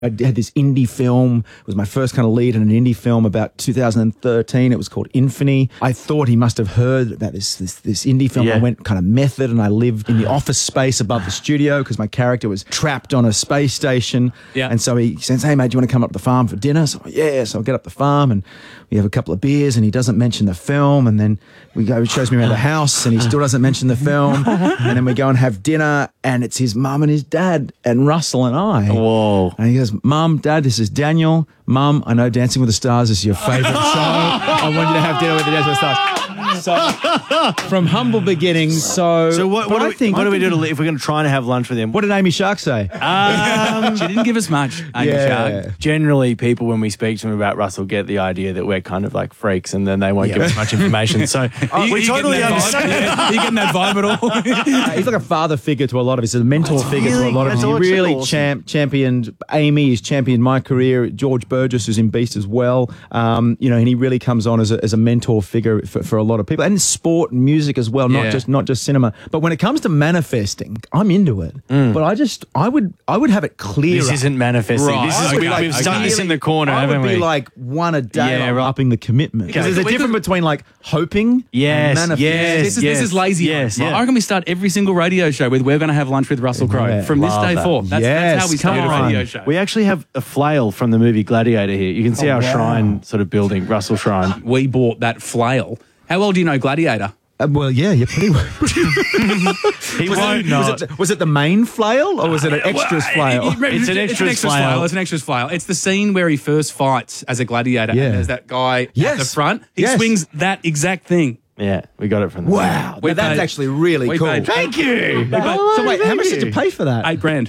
I had this indie film. It was my first kind of lead in an indie film about 2013. It was called Infamy. I thought he must have heard about this indie film. Yeah. I went kind of method and I lived in the office space above the studio because my character was trapped on a space station. Yeah. And so he says, "Hey, mate, do you want to come up to the farm for dinner?" So yeah. So I get up the farm and we have a couple of beers and he doesn't mention the film. And then he shows me around the house and he still doesn't mention the film. And then we go and have dinner and it's his mum and his dad and Russell and I. Whoa. And he goes, "Mum, Dad, this is Daniel. Mum, I know Dancing with the Stars is your favourite show. I want you to have dinner with the Dancing with the Stars." So, from humble beginnings. So what do we do if we're going to try and have lunch with him? What did Amy Shark say? She didn't give us much, Amy Shark. Generally, people, when we speak to them about Russell, get the idea that we're kind of like freaks and then they won't give us much information. So we totally understand. Are you getting that vibe at all? He's like a father figure to a lot of us. He's a mentor figure to a lot of us. He really championed Amy. He's championed my career. George Burgess, who's in Beast as well. And he really comes on as a mentor figure for a lot of people, and sport and music as well, not just cinema. But when it comes to manifesting, I'm into it. But I would have it clear. This isn't manifesting. Right. This is we've stuck this in the corner, I haven't would be we? like one a day Yeah, on right. upping the commitment. Because there's a difference between like hoping and manifesting. This is lazy. Yes, I reckon we start every single radio show with "We're going to have lunch with Russell Crowe" Yeah. from this Love day that. forth. That's how we start a radio show. We actually have a flail from the movie Gladiator here. You can see our shrine sort of building, Russell Shrine. We bought that flail. How well do you know Gladiator? Well, yeah, you're pretty well. He won't know. Was it the main flail or was it an extras flail? It's an extras flail. It's an extras flail. It's the scene where he first fights as a gladiator. Yeah. And there's that guy at Yes. the front. He Yes. swings that exact thing. Yeah, we got it from the Wow, We that's paid- actually really we cool. paid- Thank you. So wait, how much did you pay for that? $8,000.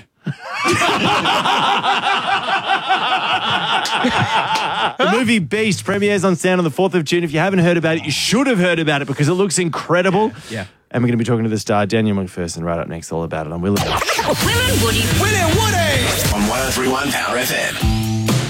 The movie Beast premieres on Sound on the 4th of June. If you haven't heard about it, you should have heard about it because it looks incredible. Yeah. And we're going to be talking to the star, Daniel McPherson, right up next, all about it on Will and Will and Woody. Will and Woody on 103.1 Power FM.